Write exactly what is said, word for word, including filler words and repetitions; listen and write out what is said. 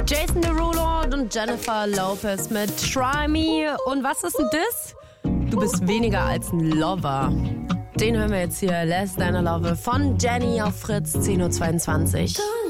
Jason Derulo und Jennifer Lopez mit Try Me. Und was ist denn das? Du bist weniger als ein Lover. Den hören wir jetzt hier. Less Than a Lover von Jenny auf Fritz, zehn Uhr zweiundzwanzig.